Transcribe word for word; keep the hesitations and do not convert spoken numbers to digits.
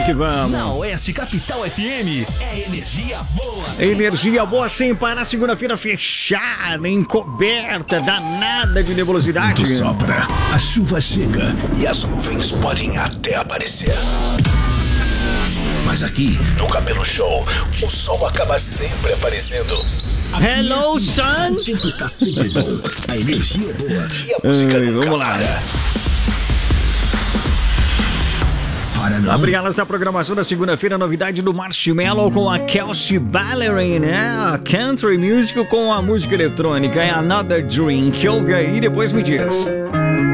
que vamos. Na Oeste Capital F M, é energia boa. Energia boa sem parar, segunda-feira fechada, encoberta, danada de nebulosidade. O vento sopra, a chuva chega e as nuvens podem até aparecer. Mas aqui, no Cabelo Show, o sol acaba sempre aparecendo. Hello, sun! O tempo está sempre bom, a energia é boa e a música Ai, nunca vamos lá. para. Para não. Abre alas da programação da segunda-feira, novidade do Marshmello com a Kelsey Ballerin, né? A country music com a música eletrônica, é Another Drink. Ouve aí e depois me diz.